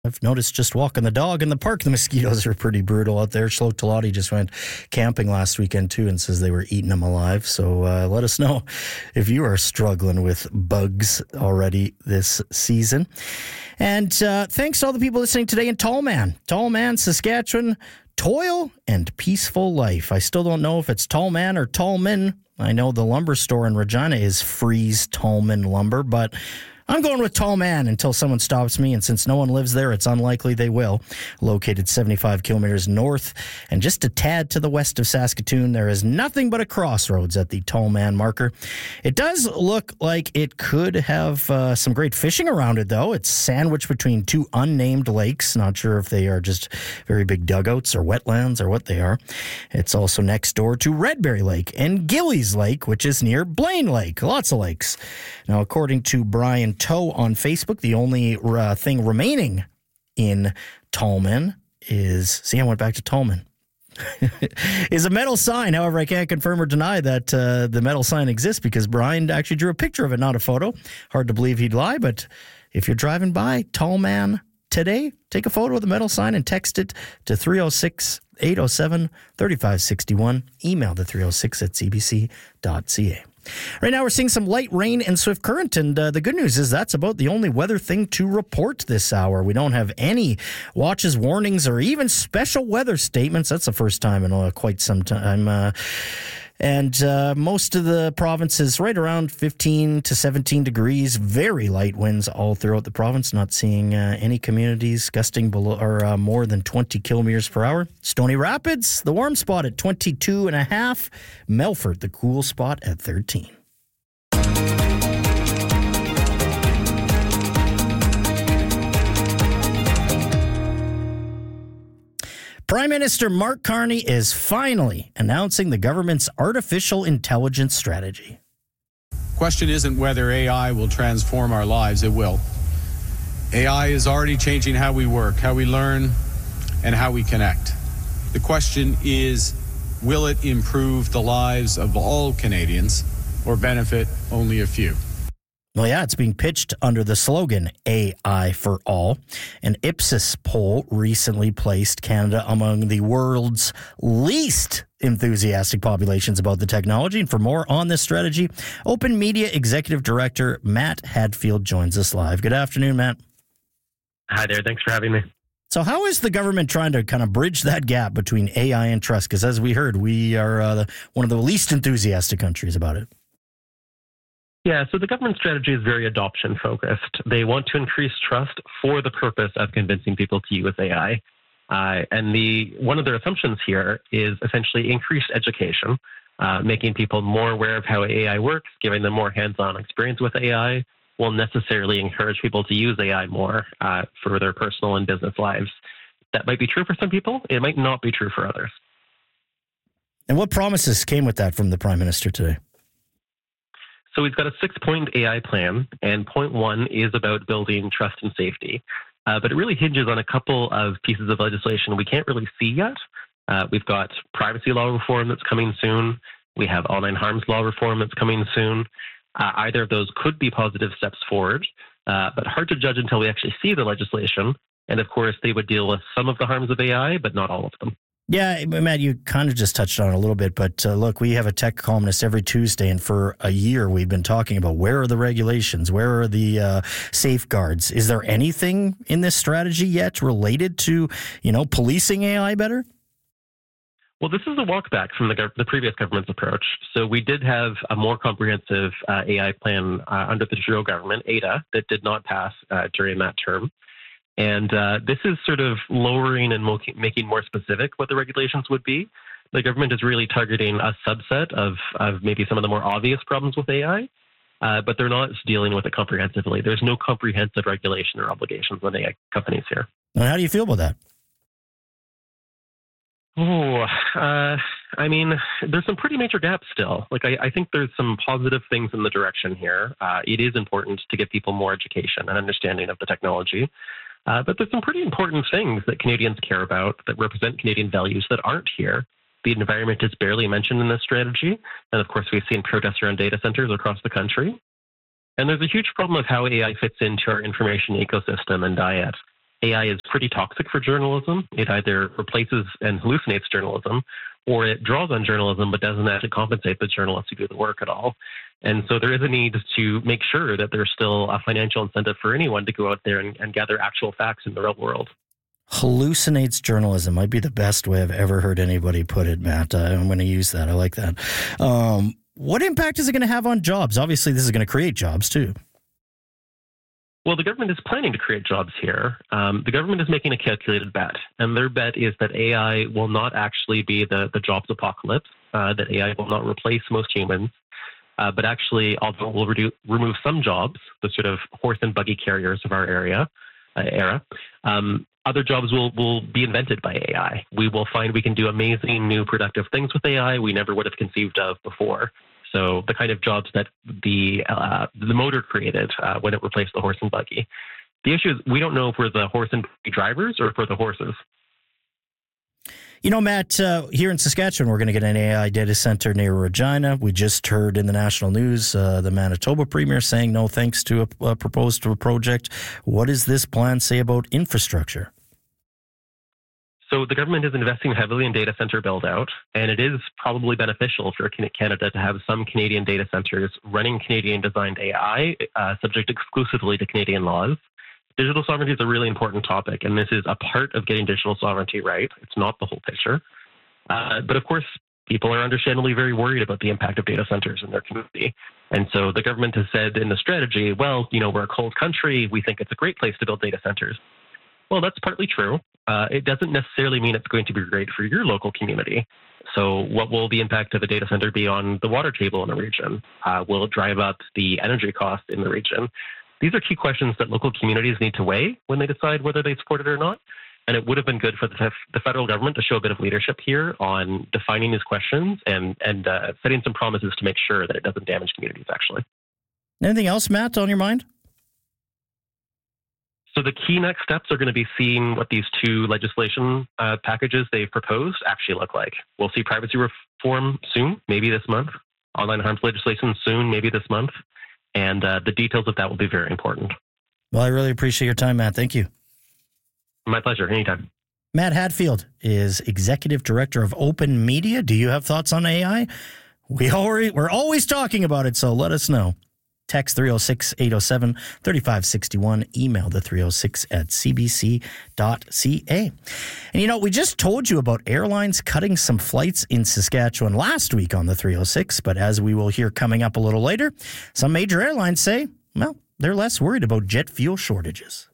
I've noticed just walking the dog in the park, the mosquitoes are pretty brutal out there. Shlo Talati just went camping last weekend too and says they were eating them alive. So let us know if you are struggling with bugs already this season. And thanks to all the people listening today in Tallman, Saskatchewan. Toil and peaceful life. I still don't know if it's Tallman or Tallman. I know the lumber store in Regina is Freeze Tallman Lumber, but I'm going with Tallman until someone stops me, and since no one lives there, it's unlikely they will. Located 75 kilometers north and just a tad to the west of Saskatoon, there is nothing but a crossroads at the Tallman marker. It does look like it could have some great fishing around it, though. It's sandwiched between two unnamed lakes. Not sure if they are just very big dugouts or wetlands or what they are. It's also next door to Redberry Lake and Gillies Lake, which is near Blaine Lake. Lots of lakes. Now, according to Brian Toe on Facebook, the only thing remaining in Tallman is, I went back to Tallman, is a metal sign. However, I can't confirm or deny that the metal sign exists because Brian actually drew a picture of it, not a photo. Hard to believe he'd lie, but if you're driving by Tallman today, take a photo of the metal sign and text it to 306-807-3561. Email to 306@cbc.ca. Right now, we're seeing some light rain and swift current, and the good news is that's about the only weather thing to report this hour. We don't have any watches, warnings, or even special weather statements. That's the first time in quite some time. And most of the province is right around 15 to 17 degrees. Very light winds all throughout the province. Not seeing any communities gusting below or more than 20 kilometers per hour. Stony Rapids, the warm spot at 22.5. Melfort, the cool spot at 13. Prime Minister Mark Carney is finally announcing the government's artificial intelligence strategy. Question isn't whether AI will transform our lives. It will. AI is already changing how we work, how we learn, and how we connect. The question is, will it improve the lives of all Canadians or benefit only a few? Well, yeah, it's being pitched under the slogan AI for All. An Ipsos poll recently placed Canada among the world's least enthusiastic populations about the technology. And for more on this strategy, Open Media Executive Director Matt Hadfield joins us live. Good afternoon, Matt. Hi there. Thanks for having me. So how is the government trying to kind of bridge that gap between AI and trust? Because as we heard, we are one of the least enthusiastic countries about it. Yeah, so the government strategy is very adoption focused. They want to increase trust for the purpose of convincing people to use AI. And one of their assumptions here is essentially increased education, making people more aware of how AI works, giving them more hands-on experience with AI will necessarily encourage people to use AI more for their personal and business lives. That might be true for some people. It might not be true for others. And what promises came with that from the Prime Minister today? So he's got a 6-point AI plan, and point 1 is about building trust and safety. But it really hinges on a couple of pieces of legislation we can't really see yet. We've got privacy law reform that's coming soon. We have online harms law reform that's coming soon. Either of those could be positive steps forward, but hard to judge until we actually see the legislation. And of course, they would deal with some of the harms of AI, but not all of them. Yeah, Matt, you kind of just touched on it a little bit, but look, we have a tech columnist every Tuesday, and for a year we've been talking about where are the regulations, where are the safeguards. Is there anything in this strategy yet related to, policing AI better? Well, this is a walk back from the previous government's approach. So we did have a more comprehensive AI plan under the Trudeau government, ADA, that did not pass during that term. And this is sort of lowering and making more specific what the regulations would be. The government is really targeting a subset of maybe some of the more obvious problems with AI, but they're not dealing with it comprehensively. There's no comprehensive regulation or obligations on AI companies here. And how do you feel about that? There's some pretty major gaps still. I think there's some positive things in the direction here. It is important to give people more education and understanding of the technology. But there's some pretty important things that Canadians care about that represent Canadian values that aren't here. The environment is barely mentioned in this strategy. And of course, we've seen protests around data centers across the country. And there's a huge problem of how AI fits into our information ecosystem and diet. AI is pretty toxic for journalism. It either replaces and hallucinates journalism, or it draws on journalism but doesn't actually compensate the journalists who do the work at all. And so there is a need to make sure that there's still a financial incentive for anyone to go out there and gather actual facts in the real world. Hallucinates journalism might be the best way I've ever heard anybody put it, Matt. I'm going to use that. I like that. What impact is it going to have on jobs? Obviously, this is going to create jobs too. Well, the government is planning to create jobs here. The government is making a calculated bet, and their bet is that AI will not actually be the jobs apocalypse, that AI will not replace most humans, but actually, although it will remove some jobs, the sort of horse and buggy carriers of our era, other jobs will be invented by AI. We will find we can do amazing new productive things with AI we never would have conceived of before. So the kind of jobs that the motor created when it replaced the horse and buggy. The issue is we don't know if we're the horse and buggy drivers or if we're the horses. You know, Matt, here in Saskatchewan, we're going to get an AI data center near Regina. We just heard in the national news the Manitoba Premier saying no thanks to a proposed project. What does this plan say about infrastructure? So the government is investing heavily in data center build-out, and it is probably beneficial for Canada to have some Canadian data centers running Canadian-designed AI, subject exclusively to Canadian laws. Digital sovereignty is a really important topic, and this is a part of getting digital sovereignty right. It's not the whole picture. But of course, people are understandably very worried about the impact of data centers in their community. And so the government has said in the strategy, well, we're a cold country. We think it's a great place to build data centers. Well, that's partly true. It doesn't necessarily mean it's going to be great for your local community. So what will the impact of a data center be on the water table in the region? Will it drive up the energy cost in the region? These are key questions that local communities need to weigh when they decide whether they support it or not. And it would have been good for the federal government to show a bit of leadership here on defining these questions and setting some promises to make sure that it doesn't damage communities, actually. Anything else, Matt, on your mind? So the key next steps are going to be seeing what these two legislation packages they've proposed actually look like. We'll see privacy reform soon, maybe this month. Online harms legislation soon, maybe this month. And the details of that will be very important. Well, I really appreciate your time, Matt. Thank you. My pleasure. Anytime. Matt Hadfield is Executive Director of Open Media. Do you have thoughts on AI? We're always talking about it, so let us know. Text 306-807-3561. Email the 306@cbc.ca. And we just told you about airlines cutting some flights in Saskatchewan last week on the 306, but as we will hear coming up a little later, some major airlines say, well, they're less worried about jet fuel shortages.